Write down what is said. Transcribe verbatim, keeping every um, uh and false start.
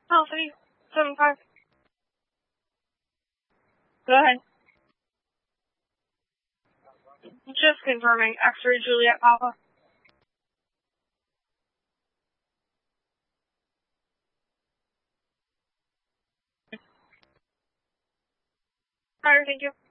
Oh, three, seven, five. Go ahead. Just confirming. X-ray Juliet Papa. Alright, thank you.